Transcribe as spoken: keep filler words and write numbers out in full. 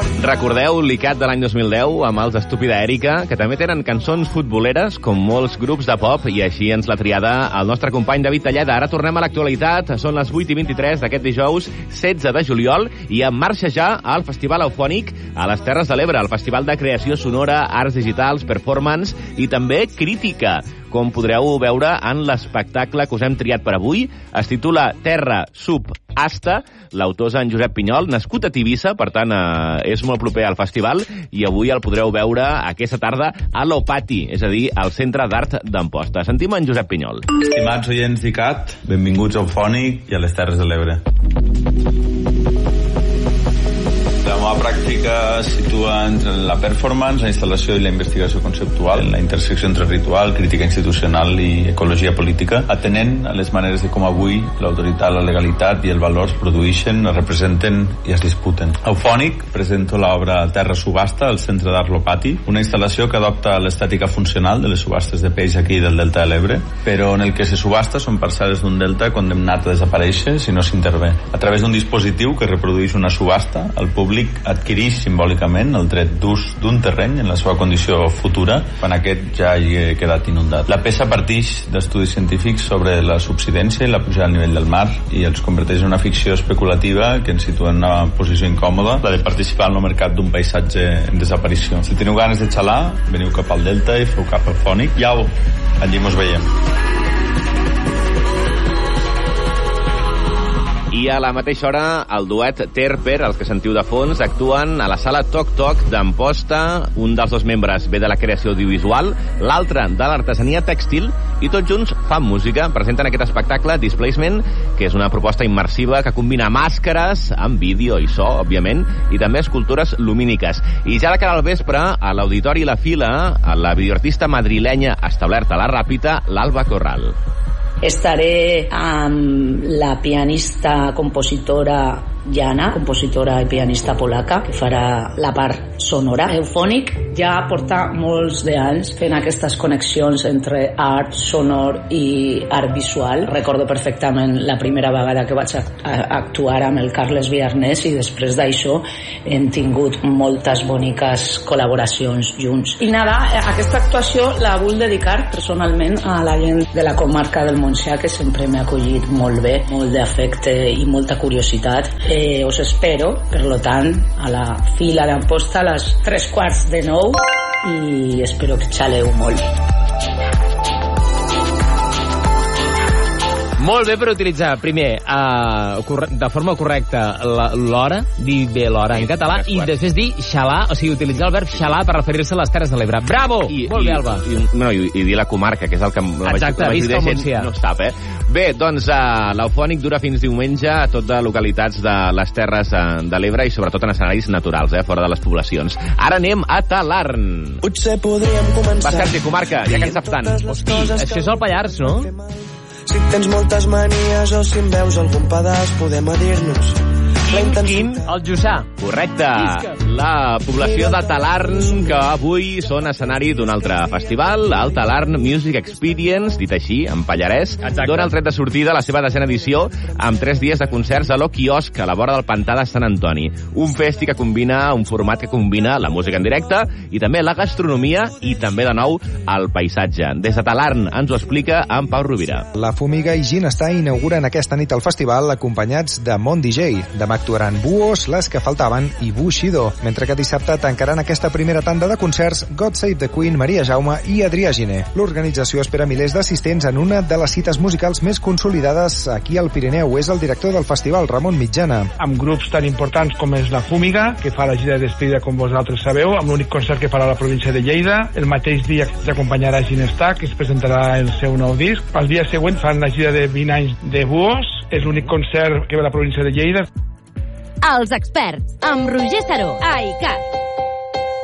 Recordeu l'ICAT de l'any dos mil deu amb els Estúpida Èrica, que també tenen cançons futboleres com molts grups de pop, i així ens l'ha triada el nostre company David Talleda. Ara tornem a l'actualitat, són les vuit i vint-i-tres d'aquest dijous setze de juliol i en marxa ja al Festival Eufònic a les Terres de l'Ebre, el festival de creació sonora, arts digitals, performance i també crítica, com podreu veure en l'espectacle que us hem triat per avui. Es titula Terra Sub Asta, l'autor és en Josep Pinyol, nascut a Tivissa, per tant eh, és molt proper al festival, i avui el podreu veure aquesta tarda a l'Opati, és a dir, al Centre d'Art d'Amposta. Sentim en Josep Pinyol. Estimats oients d'ICAT, benvinguts a Eufònic i a les Terres de l'Ebre. La meva pràctica es situa entre la performance, la instal·lació i la investigació conceptual, en la intersecció entre ritual, crítica institucional i ecologia política, atenent a les maneres de com avui l'autoritat, la legalitat i el valor es produeixen, es representen i es disputen. Eufònic presento l'obra Terra Subhasta al Centre d'Art Lopati, una instal·lació que adopta l'estètica funcional de les subhastes de peix aquí del Delta de l'Ebre, però en el que se subhasta són parcel·les d'un delta condemnat a desaparèixer si no s'intervé. A través d'un dispositiu que reprodueix una subhasta, el públic adquireix simbòlicament el dret d'ús d'un terreny en la seva condició futura quan aquest ja hagi quedat inundat. La peça partix d'estudis científics sobre la subsidència i la pujada al nivell del mar i els converteix en una ficció especulativa que ens situa en una posició incòmoda, la de participar en el mercat d'un paisatge en desaparició. Si teniu ganes de xalar, veniu cap al Delta i feu cap al Fònic. Iau, allí mos veiem. I a la mateixa hora, el duet Terper, els que sentiu de fons, actuen a la sala Toc Toc d'Amposta. Un dels dos membres ve de la creació audiovisual, l'altre de l'artesania tèxtil, i tots junts fan música. Presenten aquest espectacle, Displacement, que és una proposta immersiva que combina màscares amb vídeo i so, òbviament, i també escultures lumíniques. I ja de cara al vespre, a l'Auditori La Fila, la videoartista madrilenya establerta a la Ràpita, l'Alba Corral. Estaré amb la pianista, compositora Jana, compositora i pianista polaca, que farà la part sonora. Eufònic ja porta molts d'anys fent aquestes connexions entre art sonor i art visual. Recordo perfectament la primera vegada que vaig actuar amb el Carles Viarnés i després d'això hem tingut moltes boniques col·laboracions junts. I nada, aquesta actuació la vull dedicar personalment a la gent de la comarca del Montsià, que sempre m'ha acollit molt bé, molt d'afecte i molta curiositat. Eh, us espero, per lo tant, a la Fila d'Amposta a les tres quarts de nou i espero que xaleu molt. Molt bé per utilitzar, primer, uh, de forma correcta l'hora, dir bé l'hora en català, i després dir xalar, o sigui, utilitzar el verb xalar per referir-se a les Terres de l'Ebre. Bravo! I, Molt i, bé, Alba. I, no, i, i dir la comarca, que és el que la Exacte, majoria de gent no sap, eh? Bé, doncs uh, l'Eufònic dura fins diumenge a tot de localitats de les Terres uh, de l'Ebre i sobretot en escenaris naturals, eh, fora de les poblacions. Ara anem a Talarn. Potser podríem començar. Va, Sergi, comarca, ja que en saps tant. Hosti, això és el Pallars, no? Si tens moltes manies o si em veus algun pedaç, podem a dir-nos. Quim, el Jussà. Correcte. La població de Talarn, que avui són escenari d'un altre festival, el Talarn Music Experience, dit així, en pallarès, dona el tret de sortida a la seva desena edició amb tres dies de concerts a l'Oquiosc, a la vora del pantà de Sant Antoni. Un festi que combina, un format que combina la música en directe i també la gastronomia i també, de nou, el paisatge. Des de Talarn ens ho explica en Pau Rovira. La Fumiga i Ginestar inauguren aquesta nit el festival acompanyats de Mont D J. Demà actuaran Buos, Les que faltaven i Bushido, mentre que dissabte tancaran aquesta primera tanda de concerts God Save the Queen, Maria Jaume i Adrià Giner. L'organització espera milers d'assistents en una de les cites musicals més consolidades aquí al Pirineu. És el director del festival, Ramon Mitjana. Amb grups tan importants com és la Fumiga, que fa la gira de despedida, com vosaltres sabeu, amb l'únic concert que farà a la província de Lleida. El mateix dia s'acompanyarà Ginestar, que es presentarà el seu nou disc. El dia següent fan la gira de vint anys de Buos. És l'únic concert que ve a la província de Lleida. Els experts, amb Roger Saró, a ICAT.